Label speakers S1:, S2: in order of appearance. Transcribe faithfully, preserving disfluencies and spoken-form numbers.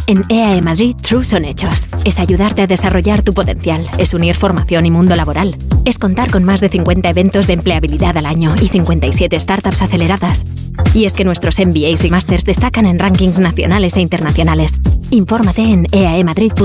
S1: En E A E Madrid, True son hechos. Es ayudarte a desarrollar tu potencial. Es unir formación y mundo laboral. Es contar con más de cincuenta eventos de empleabilidad al año y cincuenta y siete startups aceleradas. Y es que nuestros M B As y Masters destacan en rankings nacionales e internacionales. Infórmate en e a e madrid punto es.